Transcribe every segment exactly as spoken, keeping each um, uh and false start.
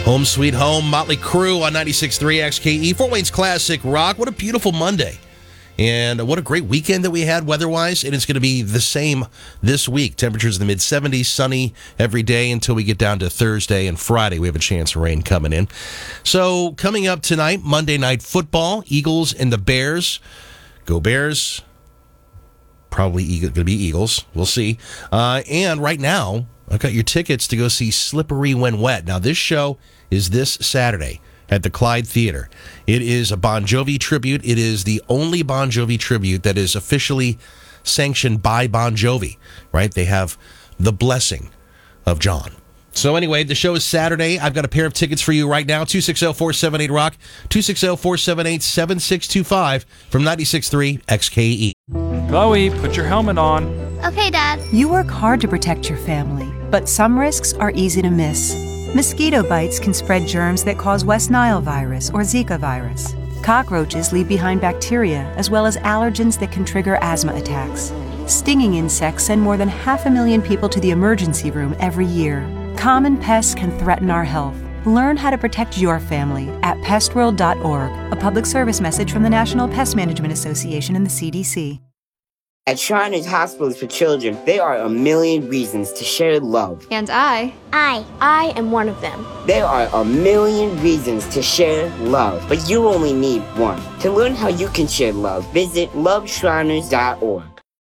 Home Sweet Home, Motley Crue on ninety-six point three X K E, Fort Wayne's Classic Rock. What a beautiful Monday. And what a great weekend that we had weather-wise. And it's going to be the same this week. Temperatures in the mid-seventies, sunny every day until we get down to Thursday and Friday. We have a chance of rain coming in. So coming up tonight, Monday Night Football, Eagles and the Bears. Go Bears. Probably going to be Eagles. We'll see. Uh, and right now, I've got your tickets to go see Slippery When Wet. Now, this show is this Saturday at the Clyde Theater. It is a Bon Jovi tribute. It is the only Bon Jovi tribute that is officially sanctioned by Bon Jovi, right? They have the blessing of John. So anyway, the show is Saturday. I've got a pair of tickets for you right now. two six zero, four seven eight, ROCK, two six zero, four seven eight, seven six two five from ninety-six point three X K E. Chloe, put your helmet on. Okay, Dad. You work hard to protect your family, but some risks are easy to miss. Mosquito bites can spread germs that cause West Nile virus or Zika virus. Cockroaches leave behind bacteria as well as allergens that can trigger asthma attacks. Stinging insects send more than half a million people to the emergency room every year. Common pests can threaten our health. Learn how to protect your family at pest world dot org, a public service message from the National Pest Management Association and the C D C. At Shriners Hospitals for Children, there are a million reasons to share love. And I. I. I am one of them. There are a million reasons to share love, but you only need one. To learn how you can share love, visit love shriners dot org.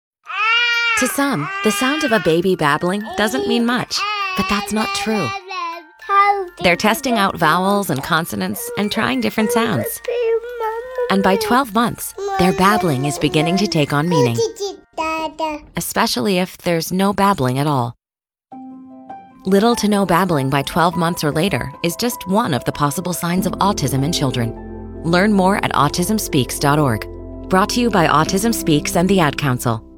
To some, the sound of a baby babbling doesn't mean much, but that's not true. They're testing out vowels and consonants and trying different sounds. And by twelve months, their babbling is beginning to take on meaning, especially if there's no babbling at all. Little to no babbling by twelve months or later is just one of the possible signs of autism in children. Learn more at autism speaks dot org. Brought to you by Autism Speaks and the Ad Council.